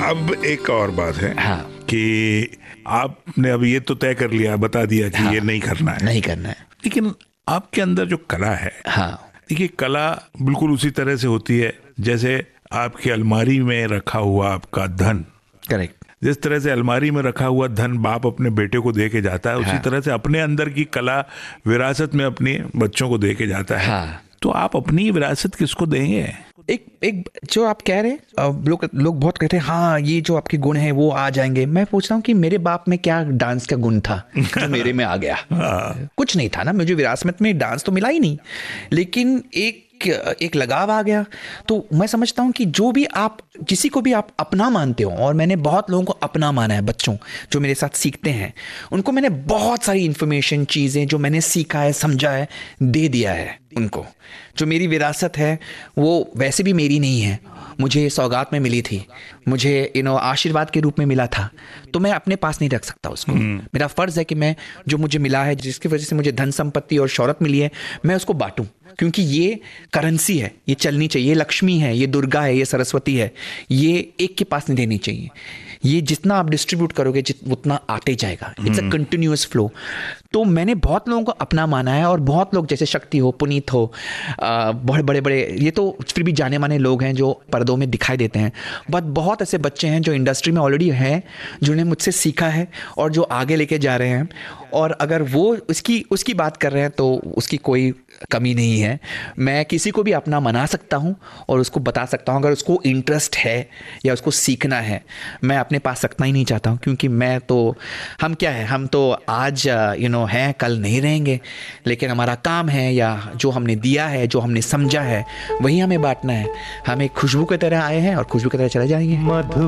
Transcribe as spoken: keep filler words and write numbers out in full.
अब एक और बात है हाँ। कि आपने अब ये तो तय कर लिया, बता दिया कि हाँ, ये नहीं करना है, नहीं करना है, लेकिन आपके अंदर जो कला है, हाँ, देखिए कला बिल्कुल उसी तरह से होती है जैसे आपकी अलमारी में रखा हुआ आपका धन। करेक्ट। जिस तरह से अलमारी में रखा हुआ धन बाप अपने बेटे को दे के जाता है, उसी हाँ। तरह से अपने अंदर की कला विरासत में अपने बच्चों को दे के जाता है। हाँ। तो आप अपनी विरासत किसको देंगे? एक एक जो आप कह रहे हैं, लोग लोग बहुत कहते हैं हाँ ये जो आपके गुण हैं वो आ जाएंगे। मैं पूछता हूँ कि मेरे बाप में क्या डांस का गुण था जो मेरे में आ गया? कुछ नहीं था ना, मुझे विरासत में डांस तो मिला ही नहीं, लेकिन एक एक लगाव आ गया। तो मैं समझता हूँ कि जो भी आप किसी को भी आप अपना मानते हो, और मैंने बहुत लोगों को अपना माना है, बच्चों जो मेरे साथ सीखते हैं उनको मैंने बहुत सारी इन्फॉर्मेशन, चीज़ें जो मैंने सीखा है, समझा है, दे दिया है उनको। जो मेरी विरासत है वो वैसे भी मेरी नहीं है, मुझे सौगात में मिली थी, मुझे यू नो आशीर्वाद के रूप में मिला था, तो मैं अपने पास नहीं रख सकता उसको। मेरा फ़र्ज़ है कि मैं जो मुझे मिला है, जिसकी वजह से मुझे धन संपत्ति और शौहरत मिली है, मैं उसको बांटूं, क्योंकि ये करेंसी है, ये चलनी चाहिए, ये लक्ष्मी है, ये दुर्गा है, ये सरस्वती है, ये एक के पास नहीं देनी चाहिए। ये जितना आप डिस्ट्रीब्यूट करोगे जित उतना आते जाएगा। It's a continuous flow. तो मैंने बहुत लोगों को अपना माना है, और बहुत लोग जैसे शक्ति हो, पुनीत हो, बहुत बड़े बड़े, ये तो फिर भी जाने माने लोग हैं जो पर्दों में दिखाई देते हैं, बट बहुत ऐसे बच्चे हैं जो इंडस्ट्री में ऑलरेडी हैं, जिन्होंने मुझसे सीखा है और जो आगे लेके जा रहे हैं। और अगर वो उसकी उसकी बात कर रहे हैं तो उसकी कोई कमी नहीं है। मैं किसी को भी अपना मना सकता हूँ और उसको बता सकता हूँ, अगर उसको इंटरेस्ट है या उसको सीखना है। मैं अपने पास रखना ही नहीं चाहता हूँ, क्योंकि मैं तो, हम क्या है, हम तो आज यू नो हैं, कल नहीं रहेंगे, लेकिन हमारा काम है या जो हमने दिया है, जो हमने समझा है, वही हमें बांटना है। हम एक खुशबू की तरह आए हैं और खुशबू की तरह चले जाएंगे।